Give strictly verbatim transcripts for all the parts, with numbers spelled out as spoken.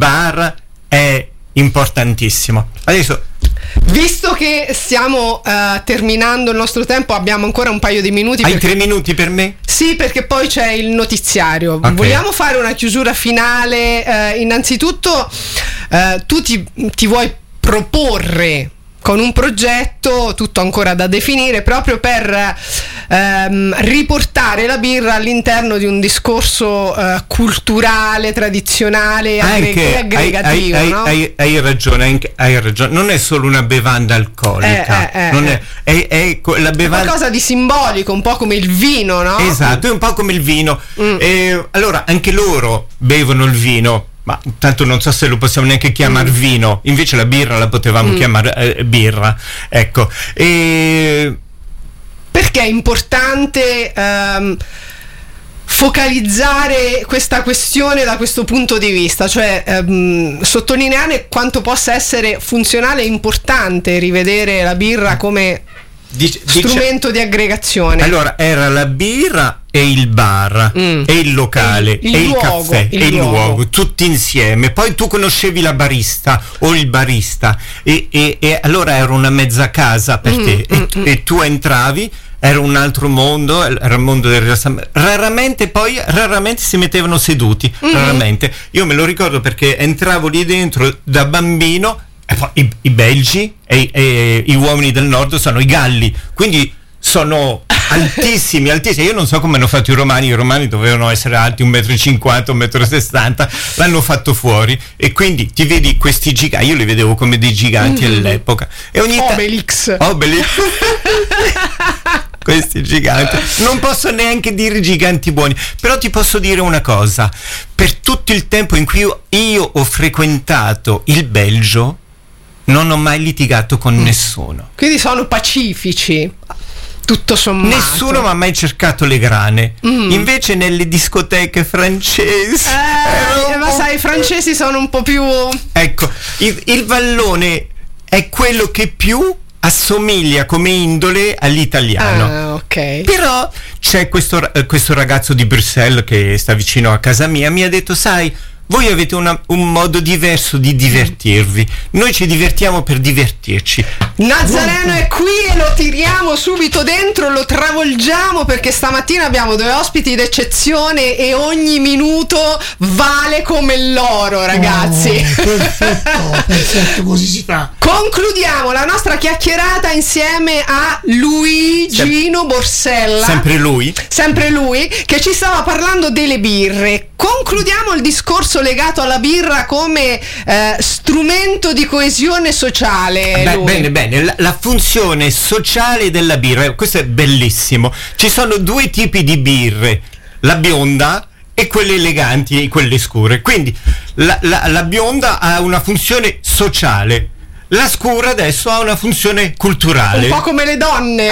bar è importantissimo. Adesso, visto che stiamo uh, terminando il nostro tempo, abbiamo ancora un paio di minuti. Hai perché... tre minuti per me? Sì, perché poi c'è il notiziario. Okay. Vogliamo fare una chiusura finale? Uh, innanzitutto, uh, tu ti, ti vuoi proporre con un progetto, tutto ancora da definire, proprio per ehm, riportare la birra all'interno di un discorso eh, culturale, tradizionale, anche, aggre- aggregativo. hai, hai, no? hai, hai, ragione, anche, hai ragione, non è solo una bevanda alcolica, eh, eh, non eh. è, è, è la bevanda... È qualcosa di simbolico, un po' come il vino, no? Esatto, è un po' come il vino. Mm. Eh, allora, anche loro bevono il vino, ma tanto non so se lo possiamo neanche chiamare mm. vino, invece la birra la potevamo mm. chiamare eh, birra, ecco. E... perché è importante ehm, focalizzare questa questione da questo punto di vista, cioè ehm, sottolineare quanto possa essere funzionale e importante rivedere la birra come Dice, strumento dice, di aggregazione. Allora era la birra e il bar mm. e il locale il, il e luogo, il caffè il e il luogo. luogo tutti insieme. Poi tu conoscevi la barista o il barista e, e, e allora era una mezza casa per mm, te mm, e, mm. e tu entravi, era un altro mondo, era il mondo del rilassamento. Raramente poi raramente si mettevano seduti, mm. raramente. Io me lo ricordo perché entravo lì dentro da bambino. E poi i, i belgi e, e i uomini del nord sono i galli, quindi sono altissimi, altissimi. Io non so come hanno fatto i romani, i romani dovevano essere alti un metro e cinquanta, un metro e sessanta, l'hanno fatto fuori e quindi ti vedi questi giganti, io li vedevo come dei giganti mm-hmm. all'epoca. E ogni Obelix. Ta- Obelix. Questi giganti, non posso neanche dire giganti buoni, però ti posso dire una cosa: per tutto il tempo in cui io, io ho frequentato il Belgio non ho mai litigato con mm. nessuno. Quindi sono pacifici, tutto sommato. Nessuno mi ha mai cercato le grane. Mm. Invece nelle discoteche francesi eh, ma sai, i francesi sono un po' più... Ecco, il, il vallone è quello che più assomiglia come indole all'italiano. Ah, ok. Però c'è questo, questo ragazzo di Bruxelles che sta vicino a casa mia, mi ha detto: sai, voi avete una, un modo diverso di divertirvi, noi ci divertiamo per divertirci. Nazareno è qui e lo tiriamo subito dentro, lo travolgiamo, perché stamattina abbiamo due ospiti d'eccezione e ogni minuto vale come l'oro, ragazzi. Oh, perfetto, perfetto, così si fa. Concludiamo la nostra chiacchierata insieme a Luigino Borsella. Sempre lui? Sempre lui, che ci stava parlando delle birre. Concludiamo il discorso legato alla birra come eh, strumento di coesione sociale. Beh, bene, bene, la, la funzione sociale della birra, questo è bellissimo. Ci sono due tipi di birre, la bionda e quelle eleganti e quelle scure. Quindi la, la, la bionda ha una funzione sociale, la scura adesso ha una funzione culturale. Un po' come le donne.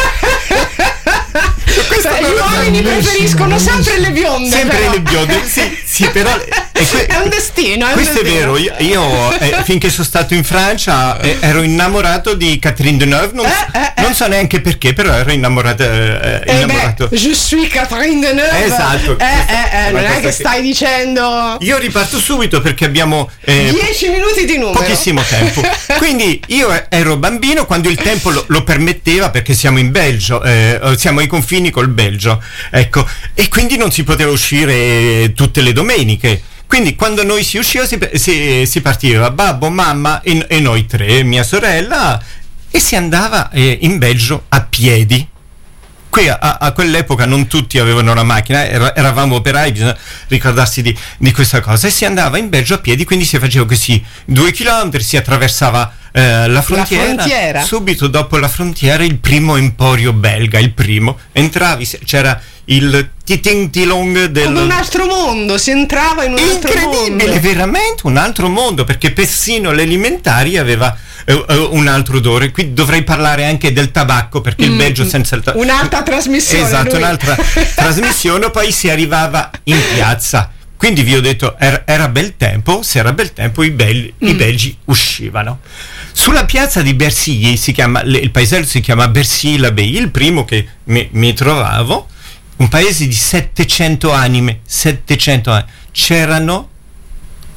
Cioè, gli uomini preferiscono sempre le bionde. Sempre però. le bionde, sì, sì, però è, que- è un destino. È questo un destino. è vero. Io, io eh, finché sono stato in Francia eh, ero innamorato di Catherine Deneuve. Non, eh, eh, non so neanche perché, però ero innamorato. Eh, eh innamorato. Beh, je suis Catherine Deneuve. Esatto. Eh, eh, eh, non è che stai che... dicendo. Io riparto subito perché abbiamo eh, dieci minuti di numero. Pochissimo tempo. Quindi io ero bambino quando il tempo lo, lo permetteva, perché siamo in Belgio, eh, siamo ai confini col Belgio, ecco, e quindi non si poteva uscire tutte le domeniche. Quindi quando noi si usciva si, si, si partiva babbo, mamma e, e noi tre, mia sorella, e si andava eh, in Belgio a piedi. Qui a, a quell'epoca non tutti avevano la macchina, era, eravamo operai, bisogna ricordarsi di, di questa cosa, e si andava in Belgio a piedi, quindi si faceva questi due chilometri, si attraversava eh, la, frontiera. la frontiera. Subito dopo la frontiera il primo emporio belga, il primo, entravi, c'era il titintilong del... Come un altro mondo, si entrava in un altro mondo. Incredibile, veramente un altro mondo, perché persino l'alimentari aveva uh, uh, un altro odore. Qui dovrei parlare anche del tabacco, perché mm, il Belgio senza il tabacco... Un'altra trasmissione. Esatto, lui. un'altra trasmissione, poi si arrivava in piazza. Quindi vi ho detto, era, era bel tempo, se era bel tempo i, belgi, mm. i belgi uscivano. Sulla piazza di Bercy, si chiama, il paesello si chiama Bercy-l'Abbaye, il primo che mi, mi trovavo, un paese di settecento anime, settecento anni, c'erano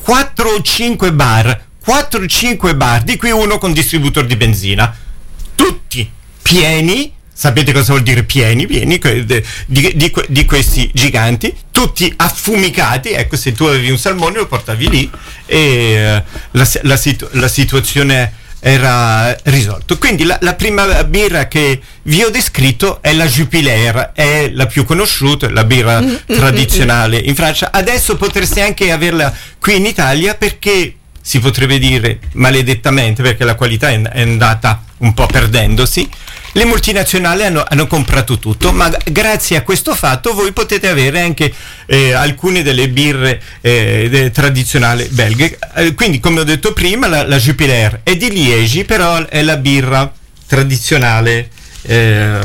quattro o cinque bar, quattro o cinque bar, di cui uno con distributor di benzina, tutti pieni. Sapete cosa vuol dire pieni? Pieni di, di, di, di questi giganti, tutti affumicati. Ecco, se tu avevi un salmone lo portavi lì e uh, la, la, situ- la situazione era risolta. Quindi la, la prima birra che vi ho descritto è la Jupiler, è la più conosciuta, la birra tradizionale in Francia. Adesso potreste anche averla qui in Italia, perché si potrebbe dire maledettamente, perché la qualità è, è andata un po' perdendosi. Le multinazionali hanno, hanno comprato tutto, ma grazie a questo fatto voi potete avere anche eh, alcune delle birre eh, de, tradizionali belghe. Eh, quindi, come ho detto prima, la, la Jupiler è di Liegi, però è la birra tradizionale, eh,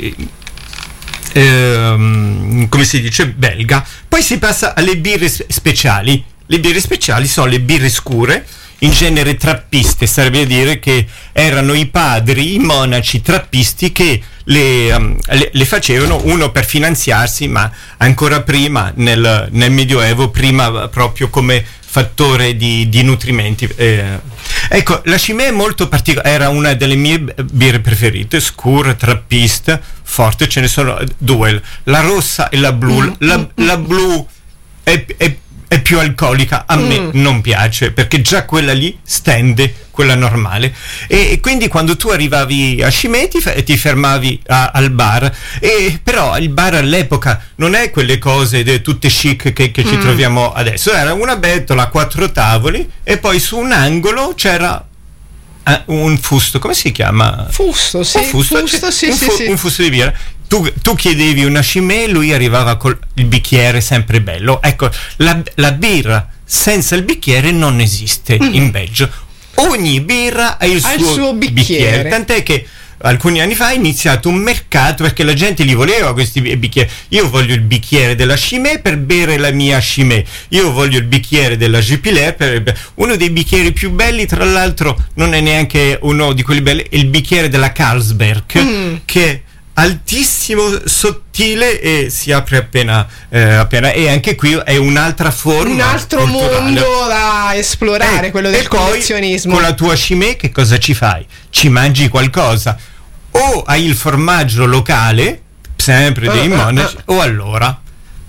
eh, come si dice, belga. Poi si passa alle birre speciali. Le birre speciali sono le birre scure, in genere trappiste, sarebbe a dire che erano i padri, i monaci trappisti che le, um, le, le facevano, uno per finanziarsi, ma ancora prima nel, nel Medioevo, prima proprio come fattore di, di nutrimenti. Eh, ecco, la Chimay è molto particolare, era una delle mie birre preferite, scure, trappiste, forte, ce ne sono due, la rossa e la blu. Mm, la, mm, la blu è, è è più alcolica, a me mm. non piace, perché già quella lì stende, quella normale, e, e quindi quando tu arrivavi a Chimay ti, ti fermavi a, al bar, e però il bar all'epoca non è quelle cose de, tutte chic che, che ci mm. troviamo adesso, era una bettola a quattro tavoli e poi su un angolo c'era uh, un fusto, come si chiama? Fusto, sì, un fusto, fusto, sì, un, sì, fu- sì. un fusto di birra. Tu, tu chiedevi una Chimay, lui arrivava col il bicchiere sempre bello. Ecco, la, la birra senza il bicchiere non esiste mm. in Belgio. Ogni birra ha il, ha suo, il suo bicchiere. bicchiere. Tant'è che alcuni anni fa è iniziato un mercato, perché la gente li voleva questi bicchieri. Io voglio il bicchiere della Chimay per bere la mia Chimay. Io voglio il bicchiere della Jupiler per uno dei bicchieri più belli, tra l'altro non è neanche uno di quelli belli, è il bicchiere della Carlsberg, mm. che altissimo, sottile e si apre appena eh, appena e anche qui è un'altra forma, un altro culturale. Mondo da esplorare, eh, quello del collezionismo. Con la tua Chimay che cosa ci fai? Ci mangi qualcosa, o hai il formaggio locale sempre dei uh, monaci uh, uh. o allora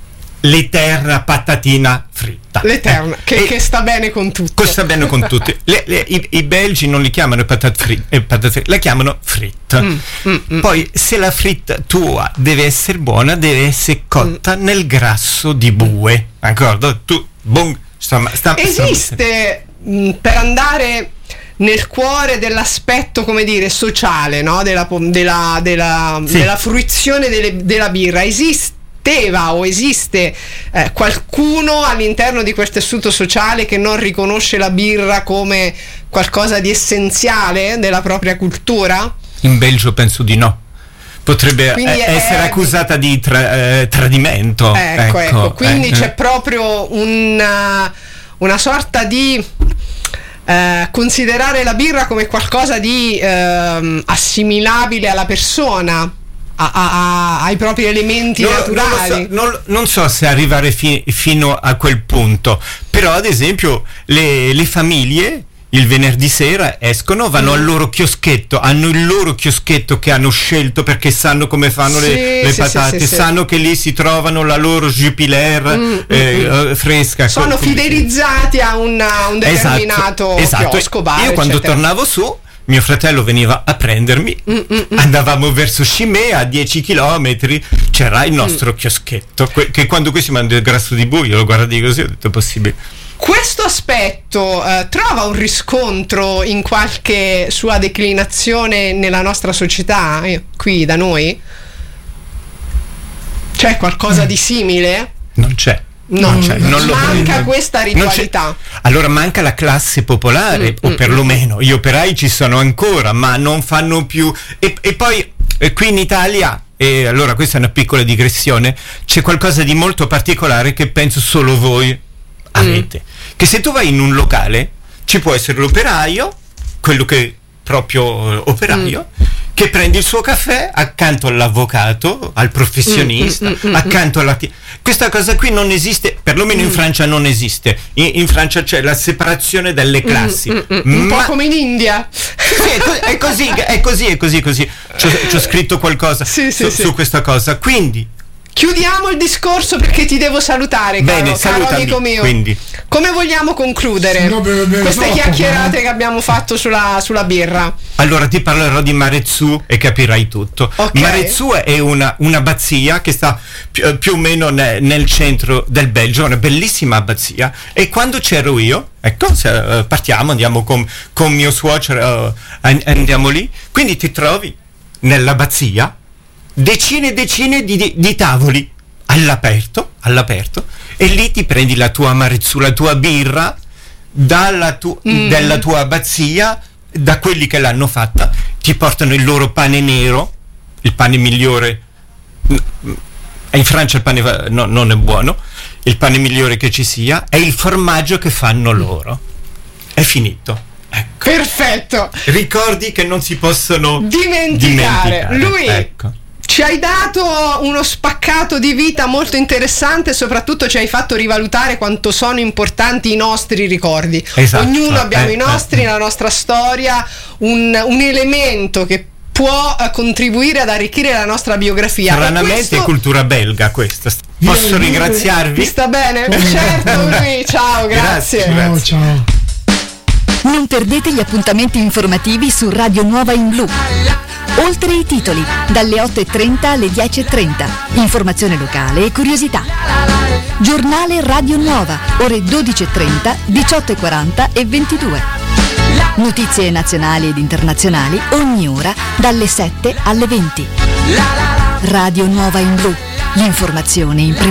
l'eterna patatina fritta, l'eterna, che, che sta bene con tutto, sta bene con tutti. le, le, i, i belgi non li chiamano patate fritte, eh, patate fritte, la chiamano fritta. mm, mm, mm. Poi se la fritta tua deve essere buona, deve essere cotta mm. nel grasso di bue, d'accordo? Tu bon, sta, sta, esiste sta... mh, per andare nel cuore dell'aspetto, come dire, sociale, no? della, della, della, sì. della fruizione delle, della birra, esiste o esiste eh, qualcuno all'interno di quel tessuto sociale che non riconosce la birra come qualcosa di essenziale della propria cultura? In Belgio penso di no. Potrebbe eh, essere accusata di tra- eh, tradimento. Ecco, ecco, ecco. Quindi eh, c'è proprio una, una sorta di eh, considerare la birra come qualcosa di eh, assimilabile alla persona. A, a, ai propri elementi no, naturali. Non, so, non, non so se arrivare fi, fino a quel punto, però ad esempio le, le famiglie il venerdì sera escono, vanno mm. al loro chioschetto, hanno il loro chioschetto che hanno scelto perché sanno come fanno sì, le, le sì, patate, sì, sì, sanno sì. che lì si trovano la loro Jupiler mm, eh, mm. fresca. Sono com- fidelizzati a un, a un determinato esatto, chiosco, bar, io quando eccetera. tornavo su, mio fratello veniva a prendermi, mm, mm, andavamo verso Chimay, a dieci chilometri c'era il nostro mm. chioschetto, que- che quando questi mandano il grasso di bue, io lo guardai così, ho detto possibile. Questo aspetto eh, trova un riscontro in qualche sua declinazione nella nostra società, eh, qui da noi? C'è qualcosa mm. di simile? Non c'è. Non, non, c'è, non manca lo, questa ritualità. Allora manca la classe popolare, mm, o perlomeno mm. gli operai ci sono ancora, ma non fanno più. E, e poi eh, qui in Italia, e allora questa è una piccola digressione, c'è qualcosa di molto particolare che penso solo voi avete. Mm. Che se tu vai in un locale ci può essere l'operaio, quello che proprio operaio, mm. che prende il suo caffè accanto all'avvocato, al professionista, mm, mm, mm, accanto alla... Questa cosa qui non esiste, perlomeno mm. in Francia non esiste. In, in Francia c'è la separazione delle classi. Mm, mm, mm, un Ma... po' come in India. Sì, è così, è così, è così, è così. C'ho scritto qualcosa sì, sì, su, sì. su questa cosa. Quindi... chiudiamo il discorso perché ti devo salutare, caro, Bene, caro amico mio. Quindi. Come vogliamo concludere no, beh, beh, queste no, chiacchierate no. che abbiamo fatto sulla, sulla birra? Allora ti parlerò di Marezzu e capirai tutto. Okay. Marezzu è una, un'abbazia che sta più, più o meno ne, nel centro del Belgio, una bellissima abbazia. E quando c'ero io, ecco, se, uh, partiamo, andiamo con, con mio suocero, uh, andiamo lì. Quindi ti trovi nell'abbazia decine e decine di, di, di tavoli all'aperto, all'aperto, e lì ti prendi la tua Marezzu, la tua birra dalla tu, mm. della tua abbazia, da quelli che l'hanno fatta, ti portano il loro pane nero, il pane migliore. In Francia il pane no, non è buono, il pane migliore che ci sia, è il formaggio che fanno loro. È finito. Ecco. Perfetto. Ricordi che non si possono dimenticare. dimenticare. Lui ecco. Ci hai dato uno spaccato di vita molto interessante e soprattutto ci hai fatto rivalutare quanto sono importanti i nostri ricordi. Esatto. Ognuno abbiamo eh, i nostri, eh. la nostra storia, un, un elemento che può uh, contribuire ad arricchire la nostra biografia. Stranamente questo... è cultura belga questa. Posso ringraziarvi? Vi sta bene? Certo, lui. Ciao, grazie. Grazie, grazie. Ciao, ciao. Non perdete gli appuntamenti informativi su Radio Nuova in Blu. Oltre i titoli, dalle otto e trenta alle dieci e trenta. Informazione locale e curiosità. Giornale Radio Nuova, ore dodici e trenta, diciotto e quaranta e ventidue. Notizie nazionali ed internazionali ogni ora dalle sette alle venti. Radio Nuova in Blu, l'informazione in prima.